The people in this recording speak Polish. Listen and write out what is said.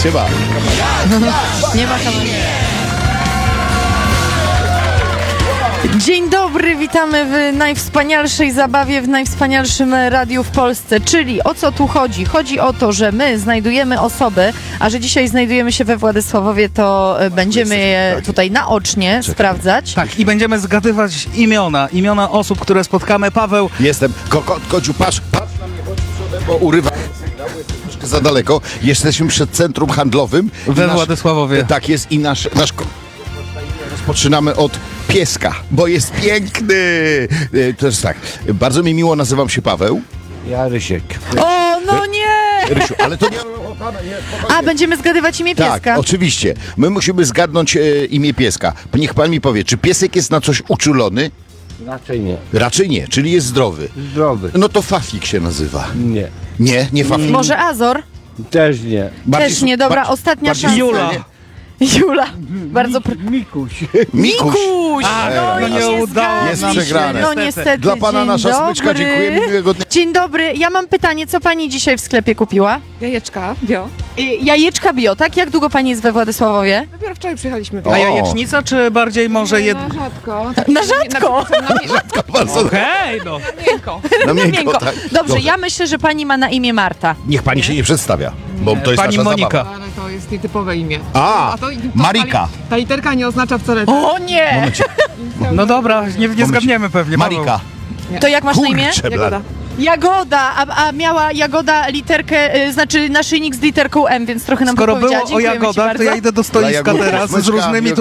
Siema. Nie ma kamery. Dzień dobry, witamy w najwspanialszej zabawie, w najwspanialszym radiu w Polsce. Czyli o co tu chodzi? Chodzi o to, że my znajdujemy osoby, a że dzisiaj znajdujemy się we Władysławowie, to będziemy je tutaj naocznie sprawdzać. Tak, i będziemy zgadywać imiona osób, które spotkamy. Paweł, Jestem. Kociu, patrz na mnie, chodź przodem, bo urywam sygnały, jest troszkę za daleko. Jesteśmy przed centrum handlowym. we Władysławowie. Tak jest i nasz rozpoczynamy od pieska, bo jest piękny. To jest tak, bardzo mi miło, nazywam się Paweł. Ja Rysiek. O, no nie! Rysiu, ale to nie... nie A, będziemy zgadywać imię tak, pieska. oczywiście. My musimy zgadnąć imię pieska. Niech pan mi powie, czy piesek jest na coś uczulony? Raczej nie. Raczej nie, czyli jest zdrowy. Zdrowy. No to Fafik się nazywa. Nie. Nie Fafik. Może Azor? Też nie. Też nie, dobra, ostatnia bardziej szansa. Jula. Jula. Bardzo Mikuś. Mikuś. No nie się udało Jest zgadza. przegrane. No niestety. Dla pana dzień nasza dobry. smyczka, dziękujemy, miłego dnia. Dzień dobry, ja mam pytanie, co pani dzisiaj w sklepie kupiła? Jajeczka, bio. Jajeczka bio, tak? Jak długo pani jest we Władysławowie? Dopiero wczoraj przyjechaliśmy. O. A jajecznica, czy bardziej może Na rzadko. Tak, Na rzadko? Bardzo Okej, no. miękko. na miękko, Miękko. tak. Dobrze, ja myślę, że pani ma na imię Marta. Niech pani się nie przedstawia, bo to jest Pani nasza Monika. zabawa. Ale to jest nietypowe imię. A, Marika. Ta literka nie oznacza wcale... O nie! Momencie. No dobra, nie zgadniemy pewnie. Paweł. Marika. To jak masz na imię? Kurczę, Jagoda. Jagoda, a miała Jagoda literkę, znaczy naszyjnik z literką M, więc trochę nam Skoro podpowiedziała. było o Dziękujemy ci Jagodach, to bardzo. ja idę do stoiska Dla Jagódki. teraz z Smyczka, różnymi miłego